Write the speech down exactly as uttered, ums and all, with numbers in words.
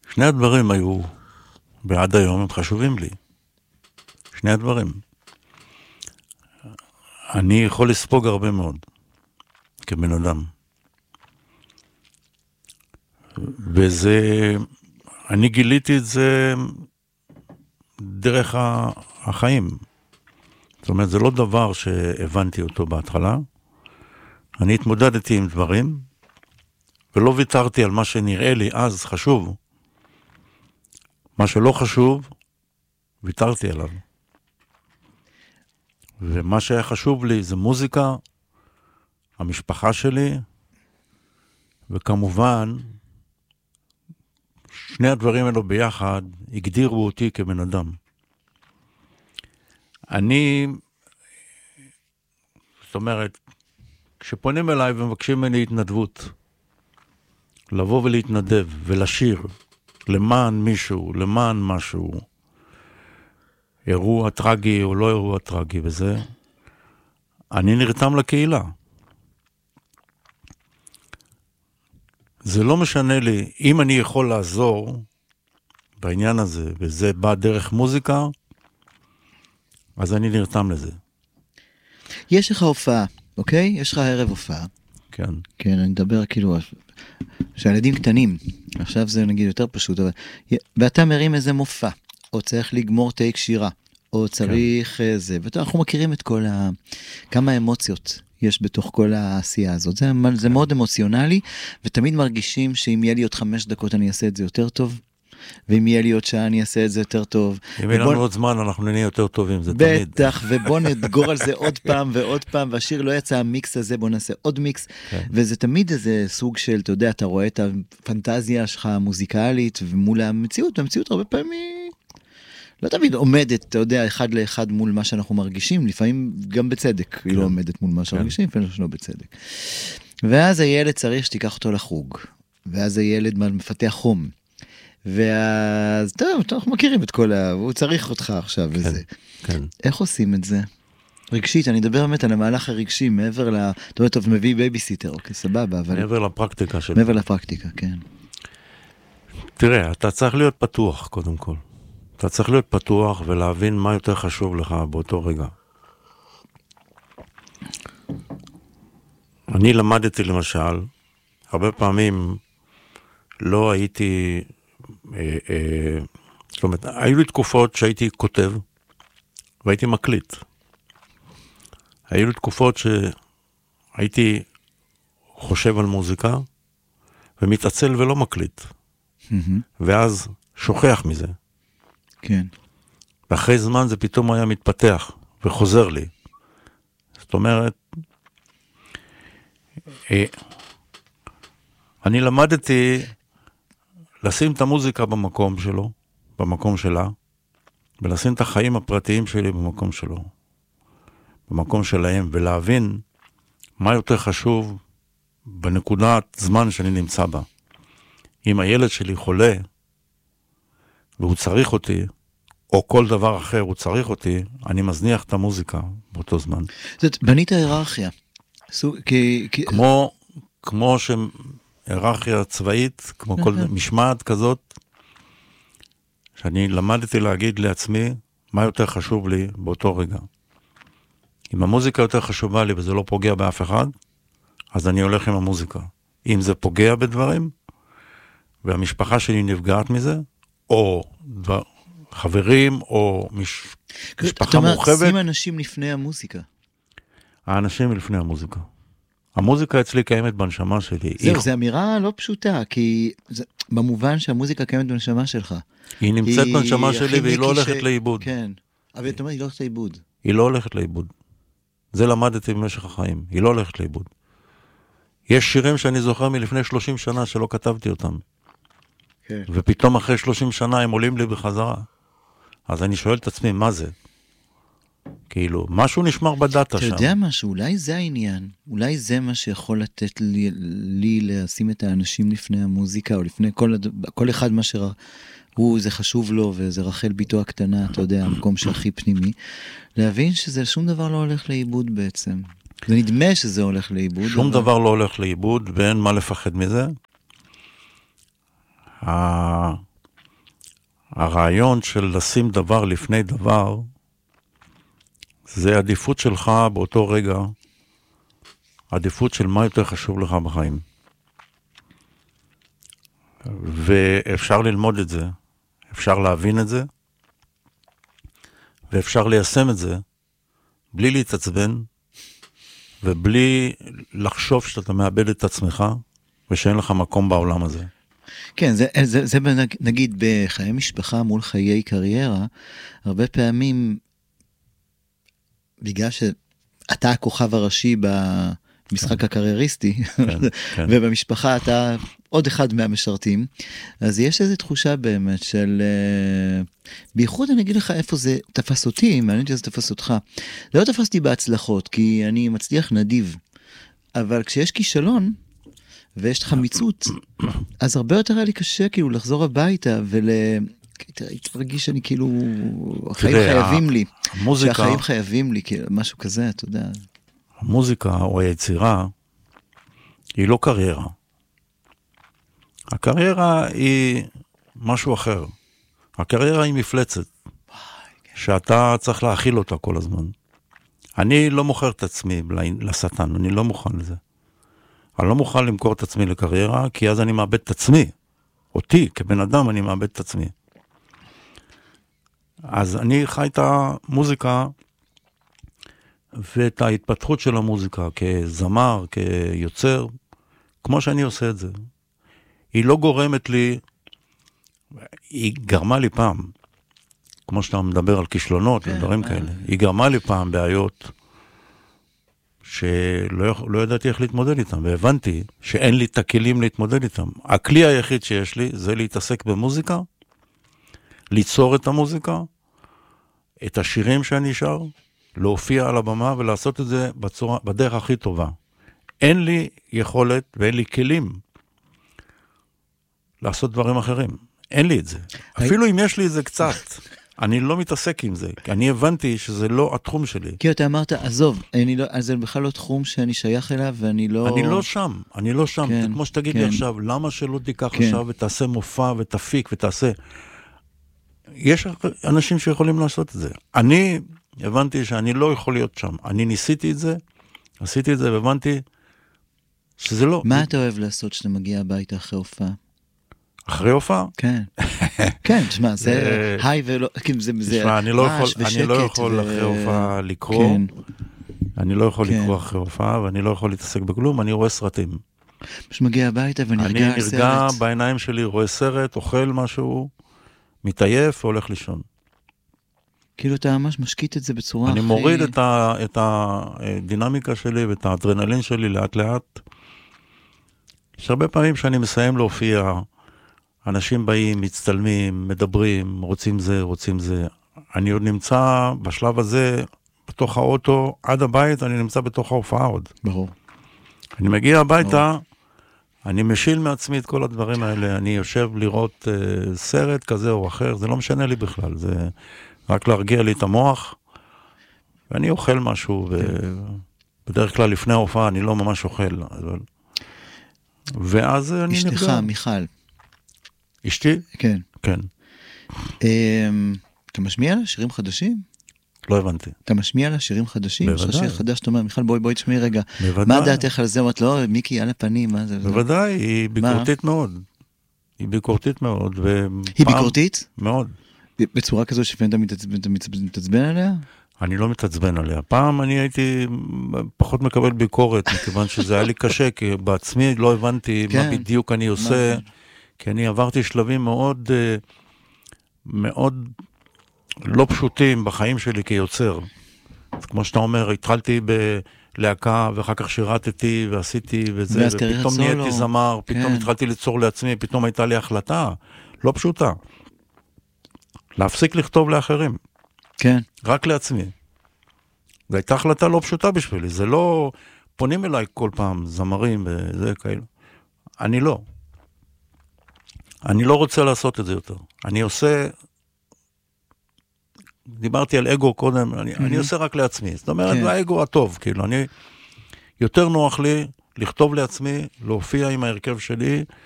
שני הדברים היו, בעד היום הם חשובים לי. שני הדברים. אני יכול לספוג הרבה מאוד, כבן אדם. וזה, אני גיליתי את זה דרך החיים. זאת אומרת, זה לא דבר שהבנתי אותו בהתחלה. אני התמודדתי עם דברים, ולא ויתרתי על מה שנראה לי אז חשוב. מה שלא חשוב, ויתרתי עליו. ומה שהיה חשוב לי זה מוזיקה, המשפחה שלי, וכמובן, שני הדברים האלו ביחד הגדירו אותי כבן אדם. אני, זאת אומרת, כשפונים אליי ומבקשים ממני התנדבות, לבוא ולהתנדב ולשיר למען מישהו, למען משהו, אירוע טרגי או לא אירוע טרגי וזה, אני נרתם לקהילה. זה לא משנה לי, אם אני יכול לעזור בעניין הזה, וזה בא דרך מוזיקה, אז אני נרתם לזה. יש לך הופעה, אוקיי? יש לך ערב הופעה. כן. כן, אני מדבר כאילו, שהילדים קטנים, עכשיו זה נגיד יותר פשוט, אבל, ואתה מרים איזה מופע, או צריך לגמור טייק שירה, או צריך כן. זה, ואנחנו מכירים את כל ה... כמה אמוציות יש בתוך כל העשייה הזאת. זה, זה מאוד אמוציונלי, ותמיד מרגישים שאם יהיה לי עוד חמש דקות אני אעשה את זה יותר טוב, ואם יהיה לי עוד שעה אני אעשה את זה יותר טוב. אם אין לנו עוד זמן אנחנו נהיה יותר טובים, זה תמיד. בטח, ובוא נדגור על זה עוד פעם ועוד פעם, והשיר לא יצא המיקס הזה, בוא נעשה עוד מיקס, וזה תמיד איזה סוג של, אתה יודע, אתה רואה את הפנטזיה שלך המוזיקלית, ומול המציאות, המציאות הרבה פעמים לא תמיד עומדת, אתה יודע, אחד לאחד מול מה שאנחנו מרגישים, לפעמים גם בצדק, היא לא עומדת מול מה שאנחנו מרגישים, לפעמים לא בצדק. ואז הילד צריך שתיקח אותו לחוג, ואז הילד מפתח חום, ואז, טוב, אנחנו מכירים את כל ה... הוא צריך אותך עכשיו וזה. כן. איך עושים את זה? רגשית, אני אדבר באמת על המהלך הרגשי, מעבר ל... אתה אומר, טוב, מביא בייביסיטר, אוקיי, סבבה, אבל... מעבר לפרקטיקה שלי. מעבר לפרקטיקה, כן. תראה, אתה צריך להיות פתוח, קודם כל. אתה צריך להיות פתוח ולהבין מה יותר חשוב לך באותו רגע. אני למדתי למשל, הרבה פעמים לא הייתי, אה, אה, זאת אומרת, היו לי תקופות שהייתי כותב והייתי מקליט. היו לי תקופות שהייתי חושב על מוזיקה ומתעצל ולא מקליט. Mm-hmm. ואז שוכח מזה. כן. ואחרי זמן זה פתאום היה מתפתח וחוזר לי. זאת אומרת, אני למדתי לשים את המוזיקה במקום שלו, במקום שלה, ולשים את החיים הפרטיים שלי במקום שלו, במקום שלהם, ולהבין מה יותר חשוב בנקודת זמן שאני נמצא בה. אם הילד שלי חולה, והוא צריך אותי, או כל דבר אחר הוא צריך אותי, אני מזניח את המוזיקה באותו זמן. זאת, בנית היררכיה. כי, כי... כמו, כמו שהיררכיה צבאית, כמו כל משמעת כזאת, שאני למדתי להגיד לעצמי, מה יותר חשוב לי באותו רגע. אם המוזיקה יותר חשובה לי, וזה לא פוגע באף אחד, אז אני הולך עם המוזיקה. אם זה פוגע בדברים, והמשפחה שלי נפגעת מזה, או דבר, חברים, או מש, משפחה מורחבת. אתה אומר, שים אנשים לפני המוזיקה. האנשים לפני המוזיקה. המוזיקה אצלי קיימת בנשמה שלי. זהו, היא... זו אמירה לא פשוטה, כי זה, במובן שהמוזיקה קיימת בנשמה שלך. היא נמצאת היא... בנשמה שלי והיא לא הולכת ש... לאיבוד. כן, אבל אתה אומר, היא לא הולכת לאיבוד. היא לא הולכת לאיבוד. זה למדתי במשך החיים. היא לא הולכת לאיבוד. יש שירים שאני זוכר מלפני שלושים שנה שלא כתבתי אותם. כן. ופתאום אחרי שלושים שנה הם עולים לי בחזרה. אז אני שואל את עצמי, מה זה? כאילו, משהו נשמר בדאטה שם. אתה יודע משהו, אולי זה העניין. אולי זה מה שיכול לתת לי, לי לשים את האנשים לפני המוזיקה, או לפני כל, כל אחד מה שהוא, זה חשוב לו, וזה רחל ביתו הקטנה, אתה יודע, המקום שהכי פנימי. להבין שזה שום דבר לא הולך לאיבוד בעצם. זה נדמה שזה הולך לאיבוד. שום אבל... דבר לא הולך לאיבוד, ואין מה לפחד מזה. הרעיון של לשים דבר לפני דבר, זה עדיפות שלך באותו רגע, עדיפות של מה יותר חשוב לך בחיים. ואפשר ללמוד את זה, אפשר להבין את זה, ואפשר ליישם את זה, בלי להתעצבן, ובלי לחשוב שאתה מאבד את עצמך, ושאין לך מקום בעולם הזה. כן, זה, זה, זה נגיד בחיי משפחה מול חיי קריירה, הרבה פעמים, בגלל שאתה הכוכב הראשי במשחק הקרייריסטי, ובמשפחה אתה עוד אחד מהמשרתים, אז יש איזו תחושה באמת של, בייחוד אני אגיד לך איפה זה תפס אותי, מעניין שזה תפס אותך. לא תפסתי בהצלחות, כי אני מצליח נדיב, אבל כשיש כישלון, ויש לך מיצות, אז הרבה יותר היה לי קשה כאילו לחזור הביתה, ול... הייתי מרגיש שאני כאילו, החיים חייבים לי, שהחיים חייבים לי, משהו כזה, אתה יודע. המוזיקה או היצירה, היא לא קריירה. הקריירה היא משהו אחר. הקריירה היא מפלצת, שאתה צריך להאכיל אותה כל הזמן. אני לא מוכר את עצמי לשטן, אני לא מוכן לזה. אני לא מוכן למכור את עצמי לקריירה, כי אז אני מאבד את עצמי. אותי, כבן אדם, אני מאבד את עצמי. אז אני חי את המוזיקה, ואת ההתפתחות של המוזיקה, כזמר, כיוצר, כמו שאני עושה את זה. היא לא גורמת לי, היא גרמה לי פעם, כמו שאתה מדבר על כישלונות, כן, ודברים אה. כאלה, היא גרמה לי פעם בעיות, שלא לא ידעתי איך להתמודד איתם, והבנתי שאין לי את הכלים להתמודד איתם. הכלי היחיד שיש לי זה להתעסק במוזיקה, ליצור את המוזיקה, את השירים שאני שר, להופיע על הבמה ולעשות את זה בצורה, בדרך הכי טובה. אין לי יכולת ואין לי כלים לעשות דברים אחרים. אין לי את זה. אפילו אם יש לי את זה קצת, אני לא מתעסק עם זה, כי אני הבנתי שזה לא התחום שלי. כי אתה אמרת, עזוב, אני לא, אז זה בכלל לא תחום שאני שייך אליו, ואני לא... אני לא שם, אני לא שם. כן, זה כמו שתגיד כן. לי עכשיו, למה שלא תיקח כן. עכשיו ותעשה מופע ותפיק ותעשה... יש אנשים שיכולים לעשות את זה. אני הבנתי שאני לא יכול להיות שם. אני ניסיתי את זה, עשיתי את זה והבנתי שזה לא. מה אתה אוהב לעשות שאתה מגיע הביתה אחרי הופעה? אחרי הופעה? כן. כן, תשמע, זה היי ולא, זה תשמע, אני לא יכול, אני לא יכול אחרי הופעה לקרוא, אני לא יכול לקרוא אחרי הופעה, ואני לא יכול להתעסק בכלום, אני רואה סרטים. שמגיע הביתה ונרגע על סרט. אני נרגע בעיניים שלי, רואה סרט, אוכל משהו, מתעייף והולך לישון. כאילו אתה ממש משקיט את זה בצורה הכי... אני מוריד את הדינמיקה שלי ואת האדרנלין שלי לאט לאט. יש הרבה פעמים שאני מסיים להופיע, אנשים באים, מצטלמים, מדברים, רוצים זה, רוצים זה. אני עוד נמצא בשלב הזה, בתוך האוטו, עד הבית, אני נמצא בתוך ההופעה עוד. ברור. אני מגיע הביתה, ברור. אני משיל מעצמי את כל הדברים האלה, אני יושב לראות uh, סרט כזה או אחר, זה לא משנה לי בכלל, זה רק להרגיע לי את המוח, ואני אוכל משהו, ובדרך כלל לפני ההופעה אני לא ממש אוכל, אבל... ואז אני נרגע. אשתך, מיכל. אשתי? כן. כן. אתה משמיע לה שירים חדשים? לא הבנתי. אתה משמיע לה שירים חדשים? בוודאי. יש לה שיר חדש, אתה אומר, מיכל בואי בואי תשמיעי רגע. בוודאי. מה דעתך על זה? אומרת, לא, מיקי, על הפנים, מה זה? בוודאי, היא ביקורתית מאוד. היא ביקורתית מאוד. היא ביקורתית? מאוד. בצורה כזו שפעמים אתה מתעצבן עליה? אני לא מתעצבן עליה. פעם אני הייתי פחות מקבל ביקורת, מכיוון שזה היה לי קשה, כי בעצמי לא הבנתי מה בדיוק אני עושה, כי אני עברתי שלבים מאוד, מאוד לא פשוטים בחיים שלי כיוצר. כמו שאתה אומר, התחלתי בלהקה, ואחר כך שירתתי ועשיתי וזה, ופתאום נהייתי זמר, פתאום התחלתי ליצור לעצמי, פתאום הייתה לי החלטה, לא פשוטה. להפסיק לכתוב לאחרים. כן. רק לעצמי. זו הייתה החלטה לא פשוטה בשבילי, זה לא, פונים אליי כל פעם, זמרים וזה כאלה. אני לא. אני לא רוצה לעשות את זה יותר. אני עושה, דיברתי על אגו קודם, אני, mm-hmm. אני עושה רק לעצמי. זאת אומרת, כן. האגו הטוב, כאילו, אני, יותר נוח לי לכתוב לעצמי, להופיע עם ההרכב שלי,